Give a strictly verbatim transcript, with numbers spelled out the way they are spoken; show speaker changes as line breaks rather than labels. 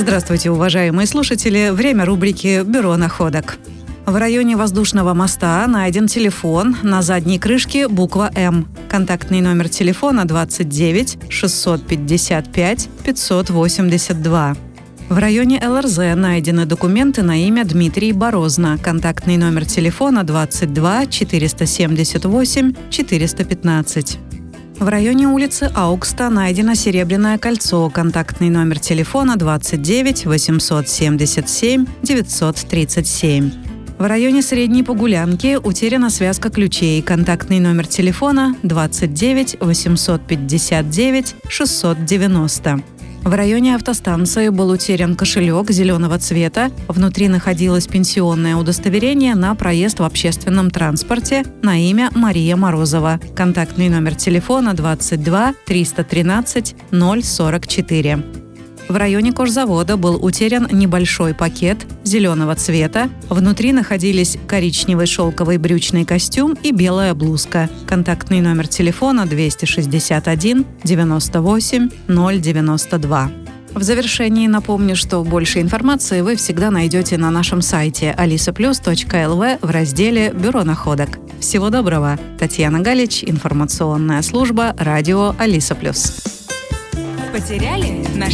Здравствуйте, уважаемые слушатели! Время рубрики «Бюро находок». В районе воздушного моста найден телефон, на задней крышке буква «М». Контактный номер телефона двадцать девять шестьсот пятьдесят пять пятьсот восемьдесят два. В районе эл эр зэ найдены документы на имя Дмитрий Борозна. Контактный номер телефона двадцать два четыреста семьдесят восемь четыреста пятнадцать. В районе улицы Аукста найдено серебряное кольцо. Контактный номер телефона двадцать девять восемьсот семьдесят семь девятьсот тридцать семь. В районе Средней Погулянки утеряна связка ключей. Контактный номер телефона двадцать девять восемьсот пятьдесят девять шестьсот девяносто. В районе автостанции был утерян кошелек зеленого цвета. Внутри находилось пенсионное удостоверение на проезд в общественном транспорте на имя Мария Морозова. Контактный номер телефона двадцать два триста тринадцать ноль сорок четыре. В районе кожзавода был утерян небольшой пакет зеленого цвета. Внутри находились коричневый шелковый брючный костюм и белая блузка. Контактный номер телефона двести шестьдесят один девяносто восемь ноль девяносто два. В завершении напомню, что больше информации вы всегда найдете на нашем сайте алиса плюс точка эл ви в разделе «Бюро находок». Всего доброго! Татьяна Галич, информационная служба радио Алиса Плюс.
Потеряли? Нашли?